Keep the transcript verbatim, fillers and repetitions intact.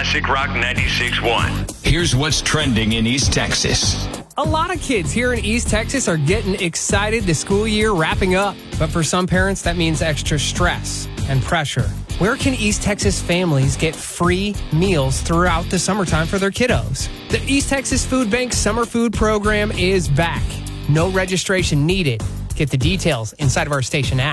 Classic Rock ninety-six point one. Here's what's trending in East Texas. A lot of kids here in East Texas are getting excited, the school year wrapping up. But for some parents, that means extra stress and pressure. Where can East Texas families get free meals throughout the summertime for their kiddos? The East Texas Food Bank Summer Food Program is back. No registration needed. Get the details inside of our station app.